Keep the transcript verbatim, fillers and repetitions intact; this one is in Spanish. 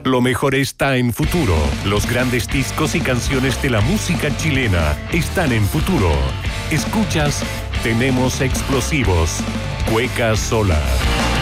Lo mejor está en Futuro. Los grandes discos y canciones de la música chilena están en Futuro. Escuchas Tenemos Explosivos. Cueca Sola.